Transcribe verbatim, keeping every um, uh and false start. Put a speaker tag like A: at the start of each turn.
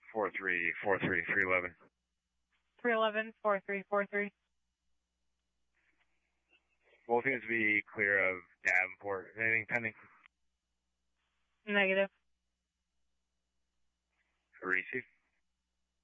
A: four three four three three eleven.
B: three eleven, four three four three.
A: Both seems to be clear of Davenport. Anything pending?
B: Negative.
A: Receive.